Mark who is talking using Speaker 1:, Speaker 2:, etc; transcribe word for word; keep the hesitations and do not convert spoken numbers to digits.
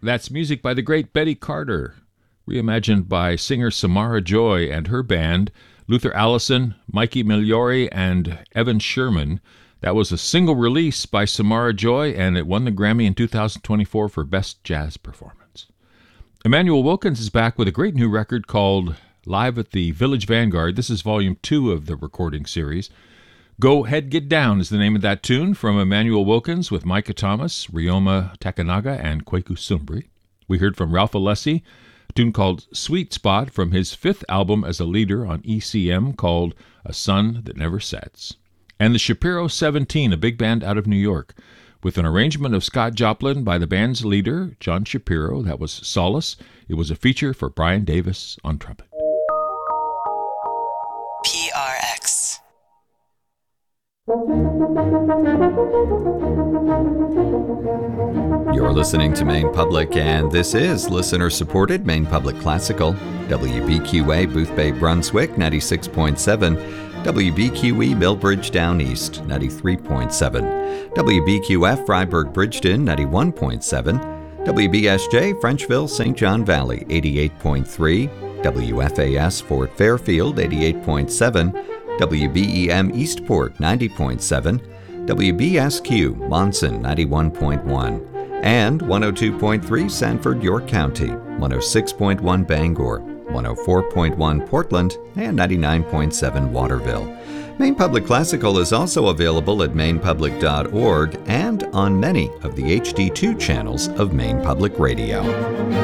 Speaker 1: That's music by the great Betty Carter, reimagined by singer Samara Joy and her band, Luther Allison, Mikey Migliori, and Evan Sherman. That was a single release by Samara Joy, and it won the Grammy in two thousand twenty-four for Best Jazz Performance. Emmanuel Wilkins is back with a great new record called Live at the Village Vanguard. This is volume two of the recording series. Go Head Get Down is the name of that tune from Emmanuel Wilkins with Micah Thomas, Ryoma Takanaga, and Kweku Sumbri. We heard from Ralph Alessi, a tune called Sweet Spot from his fifth album as a leader on E C M called A Sun That Never Sets. And the Shapiro seventeen, a big band out of New York, with an arrangement of Scott Joplin by the band's leader, John Shapiro. That was Solace. It was a feature for Brian Davis on trumpet.
Speaker 2: P R X.
Speaker 3: You're listening to Maine Public, and this is listener-supported Maine Public Classical. W B Q A Boothbay Brunswick, ninety-six point seven. W B Q E Millbridge Down East, ninety-three point seven. W B Q F Freiburg Bridgeton, ninety-one point seven. W B S J Frenchville Saint John Valley, eighty-eight point three. W F A S Fort Fairfield, eighty-eight point seven. W B E M Eastport, ninety point seven. W B S Q Monson, ninety-one point one. And one oh two point three Sanford, York County, one oh six point one Bangor, one oh four point one Portland, and ninety-nine point seven Waterville. Maine Public Classical is also available at maine public dot org and on many of the H D two channels of Maine Public Radio.